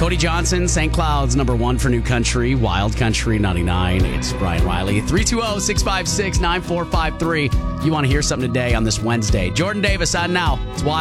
Cody Johnson, St. Cloud's #1 for New Country, Wild Country 99. It's Brian Riley. 320-656-9453. You want to hear something today on this Wednesday. Jordan Davis on now. It's Wild.